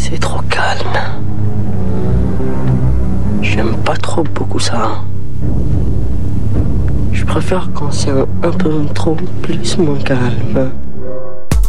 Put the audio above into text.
C'est trop calme. J'aime pas trop beaucoup ça. Je préfère quand c'est un peu trop plus moins calme.